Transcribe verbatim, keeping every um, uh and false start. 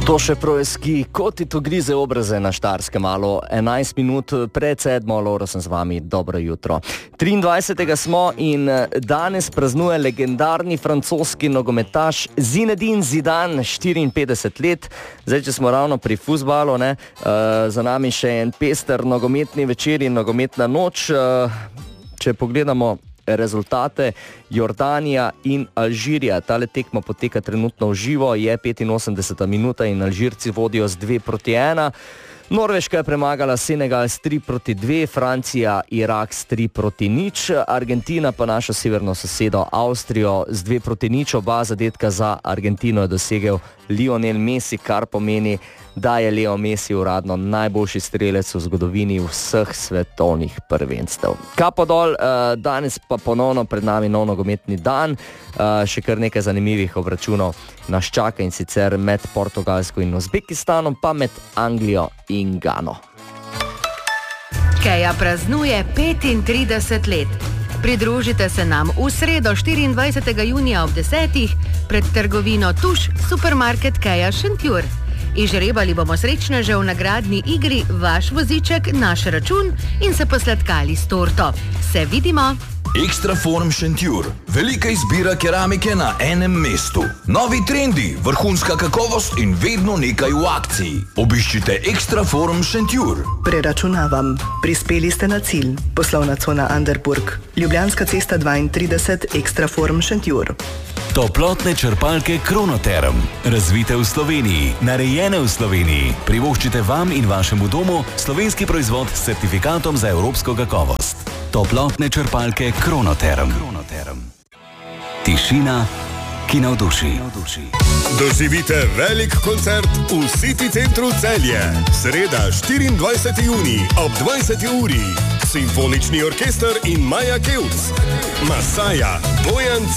To še projeski, kot ti to grize obraze na Štajerskem malo. enajst minut pred sedmo, Lovro sem z vami, dobro jutro. triindvajsetega smo in danes praznuje legendarni francoski nogometaš Zinedine Zidane, štiriinpetdeset let. Zdaj, če smo ravno pri fuzbalu, ne, uh, za nami še en pester nogometni večer in nogometna noč. Uh, če pogledamo rezultate, Jordanija in Alžirija. Tale tekma poteka trenutno v živo, je petinosemdeseta minuta in Alžirci vodijo z dve proti ena. Norveška je premagala Senegal s tri proti dve, Francija Irak s tri proti nič, Argentina pa našo severno sosedo Avstrijo z dve proti nič. Oba zadetka za Argentino je dosegel Lionel Messi, kar pomeni, da je Leo Messi uradno najboljši strelec v zgodovini vseh svetovnih prvenstev. Kapo dol, danes pa ponovno pred nami nov nogometni dan, še kar nekaj zanimivih obračunov nas čaka, in sicer med Portugalsko in Uzbekistanom, pa med Anglijo in Gano. Kea praznuje petintrideset let. Pridružite se nam v sredo štiriindvajsetega junija ob desetih pred trgovino Tuš, supermarket Kea Šentjur. Izžrebali bomo srečneže v nagradni igri Vaš voziček, naš račun in se posladkali s torto. Se vidimo! Ekstraform Šentjur. Velika izbira keramike na enem mestu. Novi trendi, vrhunska kakovost in vedno nekaj v akciji. Obiščite Ekstraform Šentjur. Preračunavam. Prispeli ste na cilj. Poslovna cona Anderburg. Ljubljanska cesta dvaintrideset, Ekstraform Šentjur. Toplotne črpalke Kronoterm. Razvite v Sloveniji, narejene v Sloveniji. Privoščite vam in vašemu domu slovenski proizvod s certifikatom za evropsko kakovost. Toplotne črpalke Kronoterm. Tišina, ki navduši. Doživite velik koncert v City centru Celje. Sreda štiriindvajseti junij ob dvajseti uri. Simfonični orkester in Maja Kevc. Masaja, Bojan